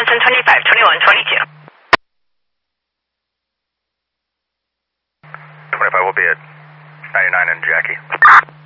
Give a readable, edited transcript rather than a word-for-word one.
Delta 25, 21, 22. 25 will be at 99 and Jackie.